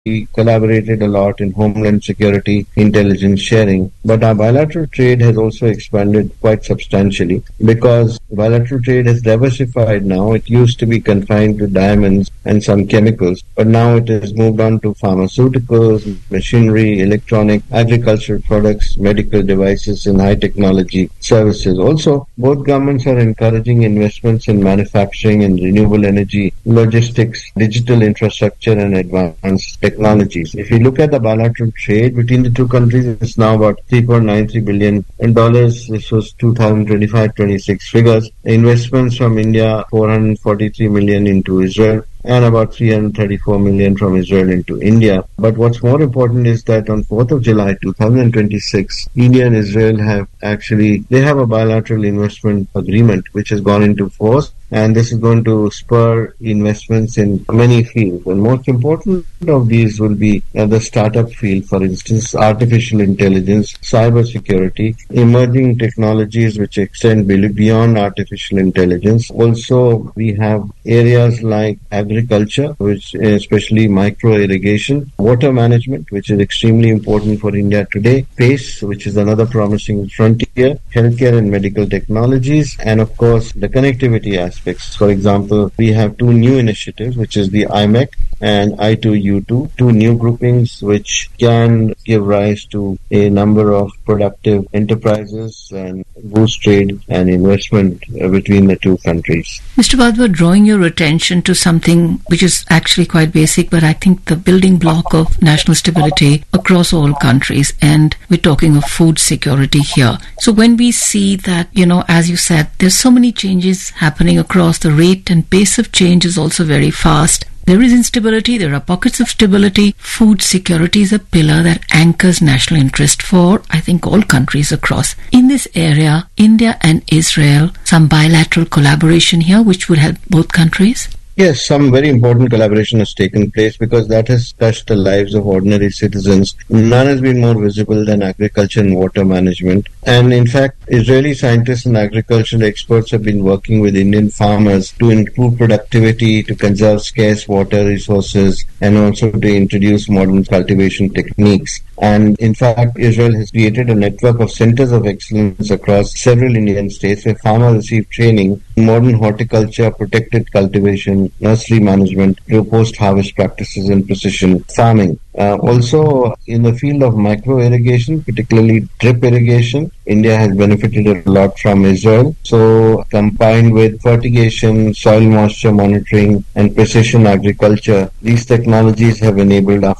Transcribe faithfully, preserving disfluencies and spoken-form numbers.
we collaborated a lot in homeland security, intelligence sharing. But our bilateral trade has also expanded quite substantially because bilateral trade has diversified now. It used to be confined to diamonds and some chemicals, but now it has moved on to pharmaceuticals, machinery, electronic, agricultural products, medical devices, and high technology services. Also, both governments are encouraging investments in manufacturing and renewable energy, logistics, digital infrastructure, and advanced technologies. If you look at the bilateral trade between the two countries, it's now about three point nine three billion dollars. This was two thousand twenty-five twenty-six figures. Investments from India, four hundred forty-three million into Israel, and about three hundred thirty-four million from Israel into India. But what's more important is that on fourth of July two thousand twenty-six, India and Israel have actually, they have a bilateral investment agreement which has gone into force, and this is going to spur investments in many fields. And most important of these will be uh, the startup field, for instance, artificial intelligence, cyber security, emerging technologies which extend beyond artificial intelligence. Also, we have areas like agriculture, which especially micro irrigation, water management, which is extremely important for India today, space, which is another promising frontier, healthcare and medical technologies, and of course the connectivity aspects. For example, we have two new initiatives, which is the I M E C and I two U two, two new groupings which can give rise to a number of productive enterprises and boost trade and investment between the two countries. Mister Wadhwa, drawing your attention to something which is actually quite basic, but I think the building block of national stability across all countries, and we're talking of food security here. So when we see that, you know, as you said, there's so many changes happening across, the rate and pace of change is also very fast. There is instability, there are pockets of stability. Food security is a pillar that anchors national interest for, I think, all countries across. In this area, India and Israel, some bilateral collaboration here which would help both countries? Yes, some very important collaboration has taken place because that has touched the lives of ordinary citizens. None has been more visible than agriculture and water management. And in fact, Israeli scientists and agricultural experts have been working with Indian farmers to improve productivity, to conserve scarce water resources, and also to introduce modern cultivation techniques. And in fact, Israel has created a network of centers of excellence across several Indian states where farmers receive training in modern horticulture, protected cultivation, nursery management, post-harvest practices, and precision farming. Uh, also, in the field of micro-irrigation, particularly drip irrigation, India has benefited a lot from Israel. So, combined with fertigation, soil moisture monitoring, and precision agriculture, these technologies have enabled our